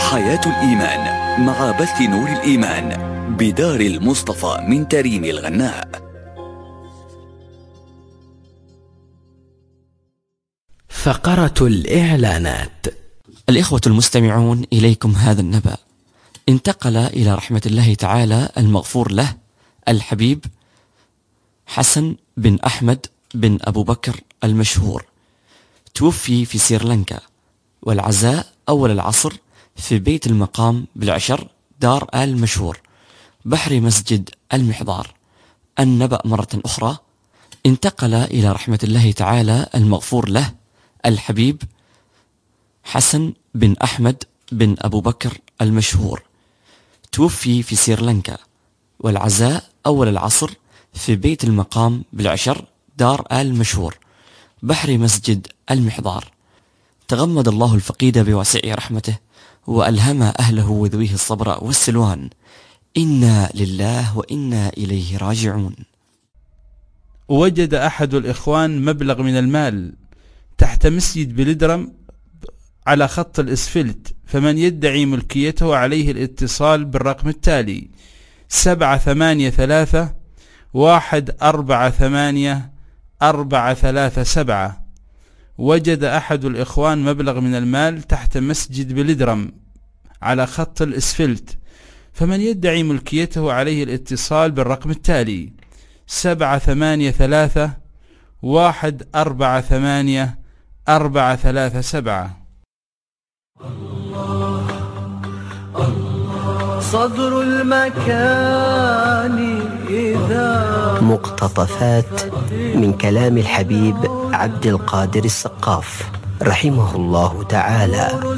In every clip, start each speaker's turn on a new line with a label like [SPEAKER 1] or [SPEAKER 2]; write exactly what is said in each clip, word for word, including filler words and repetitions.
[SPEAKER 1] حياة الإيمان مع بث نور الإيمان بدار المصطفى من تريم الغناء.
[SPEAKER 2] فقرة الإعلانات.
[SPEAKER 3] الإخوة المستمعون، إليكم هذا النبأ. انتقل إلى رحمة الله تعالى المغفور له الحبيب حسن بن أحمد بن أبو بكر المشهور. توفي في سريلانكا، والعزاء أول العصر في بيت المقام بالعشر دار آل مشهور بحر مسجد المحضار. النبأ مرة أخرى. انتقل إلى رحمة الله تعالى المغفور له الحبيب حسن بن أحمد بن أبو بكر المشهور. توفي في سريلانكا، والعزاء أول العصر في بيت المقام بالعشر دار آل مشهور بحر مسجد المحضار. تغمد الله الفقيد بواسع رحمته، وألهم أهله وذويه الصبر والسلوان. إنا لله وإنا إليه راجعون.
[SPEAKER 4] وجد أحد الإخوان مبلغ من المال تحت مسجد بلدرم على خط الإسفلت، فمن يدعي ملكيته عليه الاتصال بالرقم التالي: سبعة ثمانية ثلاثة واحد أربعة ثمانية أربعة ثلاثة سبعة. وجد أحد الإخوان مبلغ من المال تحت مسجد بلدرم على خط الإسفلت، فمن يدعي ملكيته عليه الاتصال بالرقم التالي: سبعة ثمانية ثلاثة واحد أربعة ثمانية أربعة ثلاثة سبعة.
[SPEAKER 5] الله الله صدر المكان إذا
[SPEAKER 2] مقتطفات من كلام الحبيب عبد القادر السقاف رحمه الله تعالى.
[SPEAKER 5] نور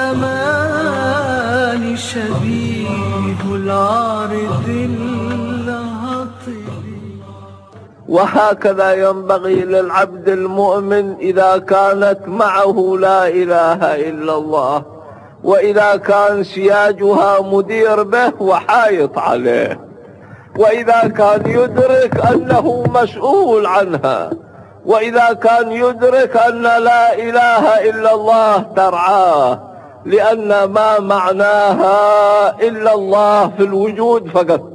[SPEAKER 5] الزمان شبيه العارض اللهطي.
[SPEAKER 6] وهكذا ينبغي للعبد المؤمن إذا كانت معه لا إله إلا الله، وإذا كان سياجها مدير به وحايط عليه، وإذا كان يدرك أنه مسؤول عنها، وإذا كان يدرك أن لا إله إلا الله ترعاه، لأن ما معناها إلا الله في الوجود فقط،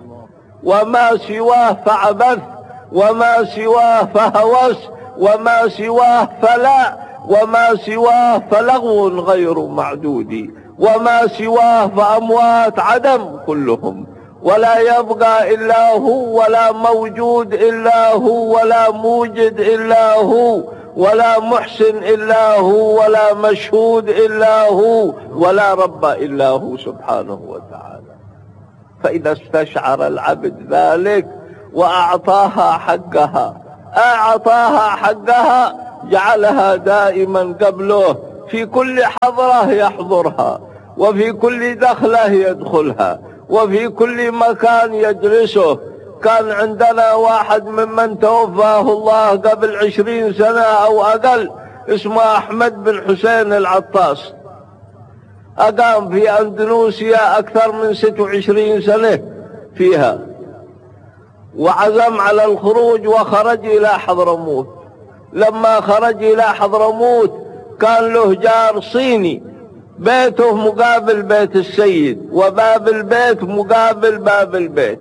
[SPEAKER 6] وما سواه فعبث، وما سواه فهوس، وما سواه فلا، وما سواه فلغو غير معدود، وما سواه فأموات عدم كلهم، ولا يبقى إلا هو، ولا موجود إلا هو، ولا موجد إلا هو، ولا محسن إلا هو، ولا مشهود إلا هو، ولا رب إلا هو سبحانه وتعالى. فإذا استشعر العبد ذلك وأعطاها حقها، أعطاها حقها، جعلها دائما قبله، في كل حضرة يحضرها، وفي كل دخلة يدخلها، وفي كل مكان يجلسه. كان عندنا واحد ممن توفاه الله قبل عشرين سنة أو أقل، اسمه أحمد بن حسين العطاس، أقام في أندونيسيا أكثر من ستة وعشرين سنة فيها، وعزم على الخروج وخرج إلى حضرموت. لما خرج إلى حضرموت كان له جار صيني، بيته مقابل بيت السيد، وباب البيت مقابل باب البيت.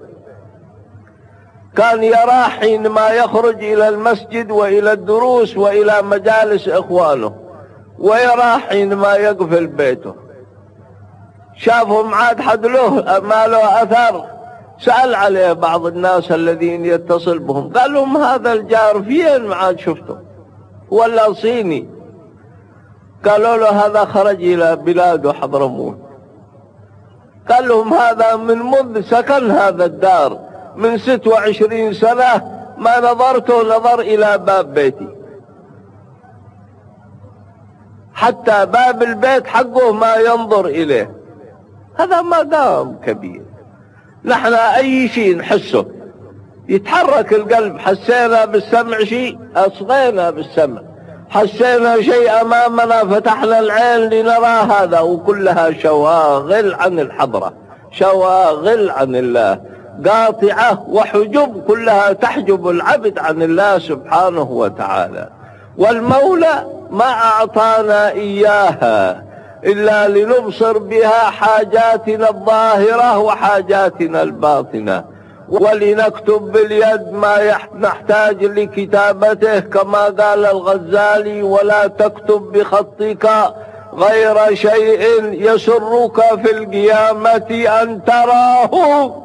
[SPEAKER 6] كان يراه حينما يخرج إلى المسجد وإلى الدروس وإلى مجالس إخوانه، ويراه حينما يقفل بيته. شافهم عاد حد له ما له أثر، سأل عليه بعض الناس الذين يتصل بهم، قال لهم هذا الجار فين ما عاد شفته ولا صيني؟ قالوا له هذا خرج إلى بلاده حضرموت. قال لهم هذا من منذ سكن هذا الدار من ست وعشرين سنة ما نظرته نظر إلى باب بيتي، حتى باب البيت حقه ما ينظر إليه. هذا مقام كبير. نحن أي شيء نحسه يتحرك القلب، حسينا بالسمع شيء أصغينا بالسمع، حسينا شيء أمامنا فتحنا العين لنرى هذا، وكلها شواغل عن الحضرة، شواغل عن الله، قاطعة وحجب، كلها تحجب العبد عن الله سبحانه وتعالى. والمولى ما أعطانا إياها إلا لنبصر بها حاجاتنا الظاهرة وحاجاتنا الباطنة، ولنكتب باليد ما نحتاج لكتابته، كما قال الغزالي: ولا تكتب بخطك غير شيء يسرك في القيامة أن تراه.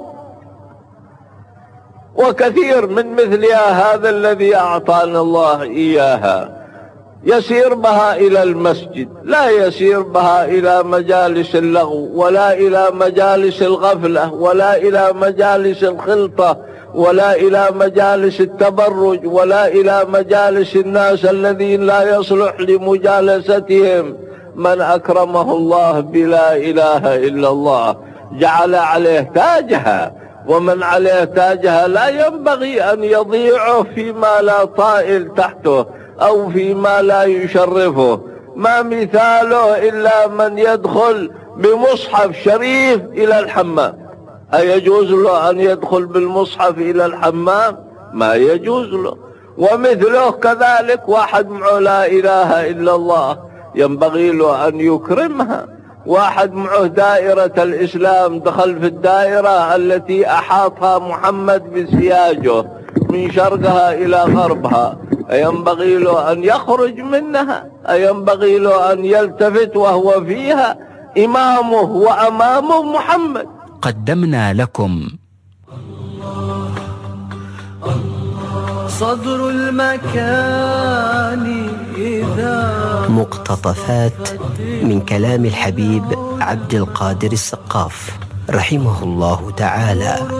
[SPEAKER 6] وكثير من مثلها هذا الذي أعطانا الله إياها يسير بها إلى المسجد، لا يسير بها إلى مجالس اللغو، ولا إلى مجالس الغفلة، ولا إلى مجالس الخلطة، ولا إلى مجالس التبرج، ولا إلى مجالس الناس الذين لا يصلح لمجالستهم. من أكرمه الله بلا إله إلا الله جعل عليه تاجها، ومن عليه تاجها لا ينبغي أن يضيعه فيما لا طائل تحته أو فيما لا يشرفه. ما مثاله إلا من يدخل بمصحف شريف إلى الحمام. أيجوز له أن يدخل بالمصحف إلى الحمام؟ ما يجوز له. ومثله كذلك واحد معه لا إله إلا الله ينبغي له أن يكرمها. واحد معه دائرة الإسلام دخل في الدائرة التي أحاطها محمد بسياجه من شرقها إلى غربها، أينبغي له أن يخرج منها؟ أينبغي له أن يلتفت وهو فيها؟ إمامه وأمامه محمد.
[SPEAKER 2] قدمنا لكم
[SPEAKER 5] صدر المكان إذا
[SPEAKER 2] مقتطفات من كلام الحبيب عبد القادر السقاف رحمه الله تعالى.